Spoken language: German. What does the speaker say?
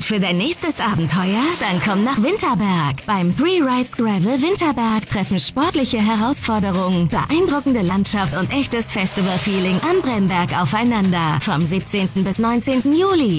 für dein nächstes Abenteuer? Dann komm nach Winterberg. Beim Three Rides Gravel Winterberg treffen sportliche Herausforderungen, beeindruckende Landschaft und echtes Festival-Feeling am Bremberg aufeinander. Vom 17. bis 19. Juli.